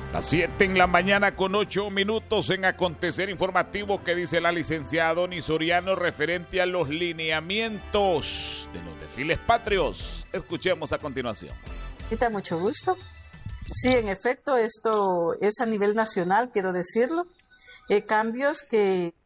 Las 7 en la mañana con 8 minutos en acontecer informativo que dice la licenciada Doni Soriano referente a los lineamientos de los desfiles patrios. Escuchemos a continuación. Mucho gusto. Sí, en efecto, esto es a nivel nacional, quiero decirlo. Cambios que